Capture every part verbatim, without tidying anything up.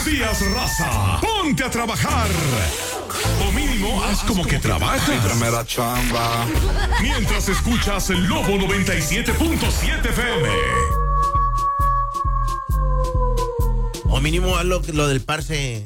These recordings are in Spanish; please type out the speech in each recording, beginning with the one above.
días, raza. Ponte a trabajar. O mínimo, haz como que trabajas. Mientras escuchas el Lobo noventa y siete punto siete F M. O mínimo, haz lo, lo del parce.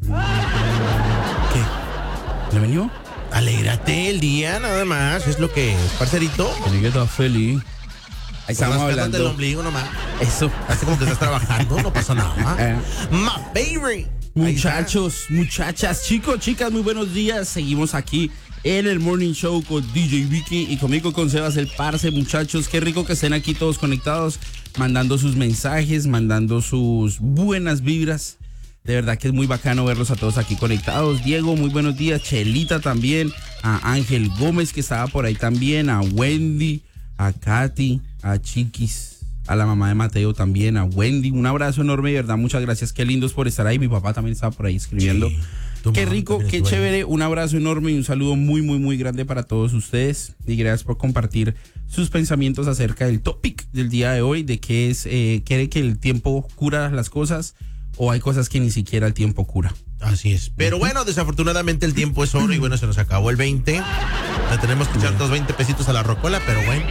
¿Qué? ¿Le venió? Alégrate el día, nada más. Es lo que es, parcerito. Tiene que estar feliz. Ahí estamos hablando del ombligo nomás. Eso. Hace como que estás trabajando, no pasa nada. Eh. My baby. Muchachos, muchachas, chicos, chicas, muy buenos días. Seguimos aquí en el Morning Show con D J Vicky y conmigo con Sebas el Parce. Muchachos, qué rico que estén aquí todos conectados, mandando sus mensajes, mandando sus buenas vibras. De verdad que es muy bacano verlos a todos aquí conectados. Diego, muy buenos días. Chelita también. A Ángel Gómez, que estaba por ahí también. A Wendy, a Katy, a Chiquis, a la mamá de Mateo también, a Wendy. Un abrazo enorme, de verdad. Muchas gracias. Qué lindos por estar ahí. Mi papá también estaba por ahí escribiendo. Sí, qué rico, qué chévere. Un abrazo enorme y un saludo muy, muy, muy grande para todos ustedes. Y gracias por compartir sus pensamientos acerca del topic del día de hoy, de qué es, eh, ¿cree que el tiempo cura las cosas? O hay cosas que ni siquiera el tiempo cura. Así es. Pero bueno, desafortunadamente el tiempo es oro y bueno, se nos acabó el veinte. Le tenemos que echar dos veinte pesitos a la rocola, pero bueno.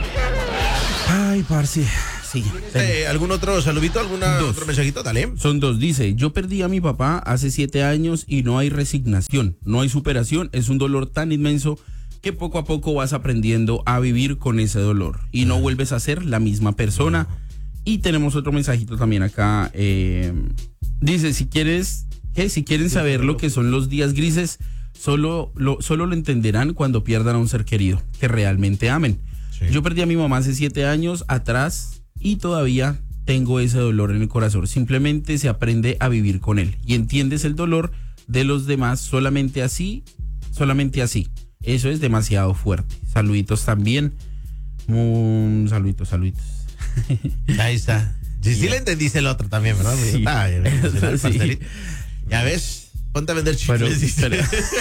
Ay, parce. Sí. Eh, ¿Algún otro saludito? ¿Algún otro mensajito? Dale. Son dos. Dice, yo perdí a mi papá hace siete años y no hay resignación, no hay superación. Es un dolor tan inmenso que poco a poco vas aprendiendo a vivir con ese dolor y no vuelves a ser la misma persona. Y tenemos otro mensajito también acá. Eh, dice, si quieres, ¿qué? Si quieren saber lo que son los días grises, solo lo, solo lo entenderán cuando pierdan a un ser querido que realmente amen. Sí. Yo perdí a mi mamá hace siete años atrás y todavía tengo ese dolor en el corazón. Simplemente se aprende a vivir con él y entiendes el dolor de los demás solamente así, solamente así. Eso es demasiado fuerte. Saluditos también. Um, saluditos, saluditos. Ahí está. Sí, sí, yeah. Le entendiste el otro también, ¿verdad? Sí. Ah, sí. Ya ves, ponte a vender chicles. Pero,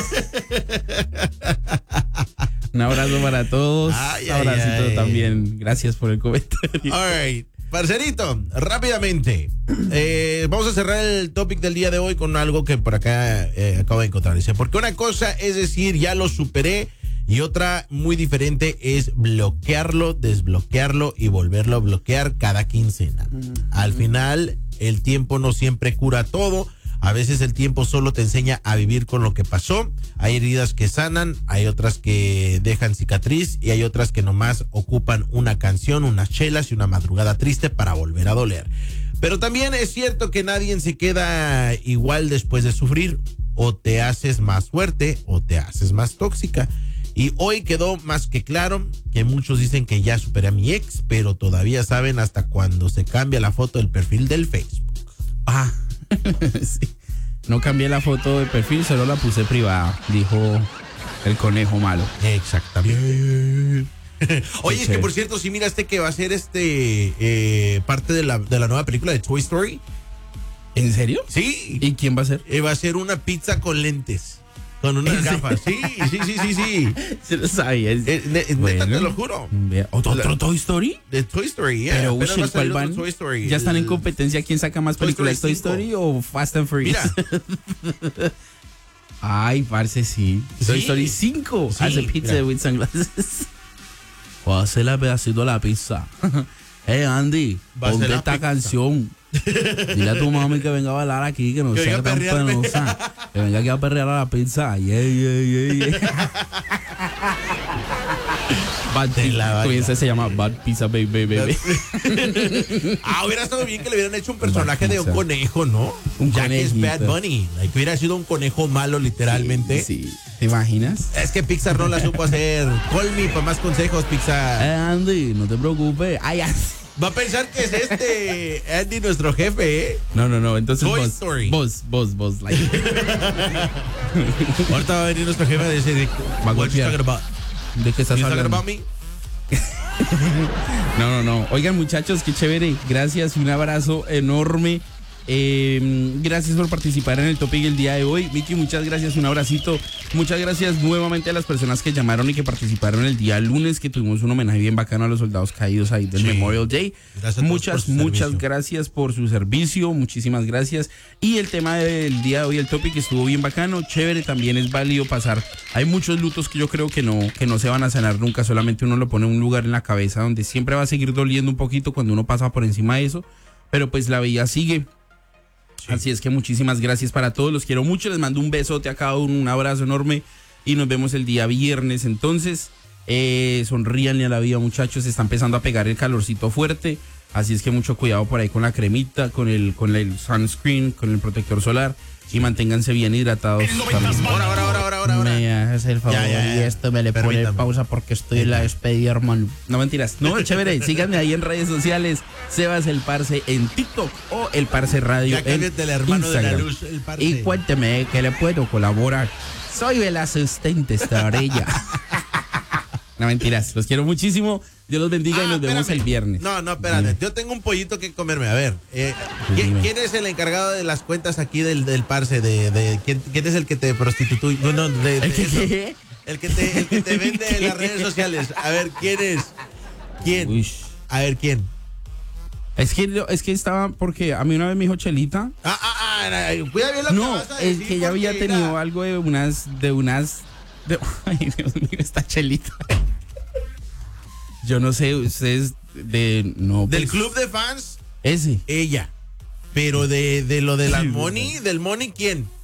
pero... Un abrazo para todos. Ay, Un abracito ay, ay. también. Gracias por el comentario. All right. Parcerito, rápidamente. Eh, vamos a cerrar el topic del día de hoy con algo que por acá eh, acabo de encontrar. Dice, porque una cosa es decir, ya lo superé. Y otra muy diferente es bloquearlo, desbloquearlo y volverlo a bloquear cada quincena. Uh-huh. Al final, el tiempo no siempre cura todo. A veces el tiempo solo te enseña a vivir con lo que pasó. Hay heridas que sanan, hay otras que dejan cicatriz y hay otras que nomás ocupan una canción, unas chelas y una madrugada triste para volver a doler. Pero también es cierto que nadie se queda igual después de sufrir. O te haces más fuerte o te haces más tóxica. Y hoy quedó más que claro que muchos dicen que ya superé a mi ex, pero todavía saben hasta cuando se cambia la foto del perfil del Facebook. Ah, sí. No cambié la foto de perfil, solo la puse privada, dijo el conejo malo. Exactamente. Oye, es que por cierto, si miraste que va a ser este eh, parte de la, de la nueva película de Toy Story. ¿En serio? Sí. ¿Y quién va a ser? Eh, va a ser una pizza con lentes. Con unas gafas, sí, sí, sí, sí, sí. Se lo sabía. Eh, ne, bueno, neta, te lo juro. ¿Otro, otro Toy Story? De Toy Story, yeah. Pero, uy, ¿cuál van? Toy Story. ¿Ya están en competencia? ¿Quién saca más películas? ¿Toy Story o Fast and Furious? Mira. Ay, parce, sí. sí. Toy Story cinco. Sí, hace pizza mira. With sunglasses. ¿Cuál se le ha pedacito la pizza? Hey, Andy, ponte esta pizza. Canción. Dile a tu mami que venga a bailar aquí, que no que sea tan penosa. Que venga aquí a perrear a la pizza. Yeah, yeah, yeah, yeah. Bad Pizza se llama Bad Pizza Baby Baby. Ah, hubiera estado bien que le hubieran hecho un personaje de un conejo, ¿no? Un ya que es Bad Bunny. Like, hubiera sido un conejo malo, literalmente. Sí, sí. ¿Te imaginas? Es que Pixar no la supo hacer. Call me para más consejos, Pixar. Eh, Andy, no te preocupes. Ay, Andy. Va a pensar que es este Andy nuestro jefe, ¿eh? No, no, no. Entonces Toy vos, Story. Vos, vos, vos. Like. Ahorita va a venir nuestro jefe a decir, va a golpear. ¿De qué estás hablando? About me? No, no, no. Oigan, muchachos, qué chévere. Gracias, un abrazo enorme. Eh, gracias por participar en el topic el día de hoy. Vicky, muchas gracias, un abracito. Muchas gracias nuevamente a las personas que llamaron y que participaron el día lunes, que tuvimos un homenaje bien bacano a los soldados caídos ahí del sí. Memorial Day. Muchas, muchas servicio. gracias por su servicio, muchísimas gracias. Y el tema del día de hoy, el topic estuvo bien bacano, chévere, también es válido pasar. Hay muchos lutos que yo creo que no, que no se van a sanar nunca, solamente uno lo pone en un lugar en la cabeza donde siempre va a seguir doliendo un poquito cuando uno pasa por encima de eso, pero pues la vida sigue. Sí. Así es que muchísimas gracias para todos, los quiero mucho, les mando un besote a cada uno, un abrazo enorme y nos vemos el día viernes. Entonces, eh, sonríanle a la vida, muchachos, está empezando a pegar el calorcito fuerte, así es que mucho cuidado por ahí con la cremita, con el, con el sunscreen, con el protector solar y manténganse bien hidratados. Ahora, ahora, ahora, ahora, ahora. Me haces el favor ya, ya, ya. Y esto me le Permítame. pone pausa porque estoy en la despedida, hermano. No mentiras. No, chévere. Síganme ahí en redes sociales. Sebas el Parce en TikTok o el Parce Radio ya en el hermano Instagram. De la luz, el Parce. Y cuénteme que le puedo colaborar. Soy el asistente estrella. No mentiras. Los quiero muchísimo. Dios los bendiga ah, y nos espérame. vemos el viernes. No, no, espérate. Yo tengo un pollito que comerme. A ver, eh, ¿quién, ¿quién es el encargado de las cuentas aquí del, del Parce? De, de, ¿quién, ¿Quién es el que te prostituye? No, no, de, de ¿El, que, eso. el que te, el que te vende en las redes sociales. A ver, ¿quién es? ¿Quién? Uy. A ver, ¿quién? Es que, es que estaba, porque a mí una vez me dijo Chelita. Ah, ah, ah, cuida bien lo no, que vas a decir. No, es que ella había tenido era... algo de unas, de unas, de, ay Dios mío, esta Chelita. Yo no sé, ustedes de no del pues, club de fans ese ella, pero de, de lo de la money, del money, ¿quién?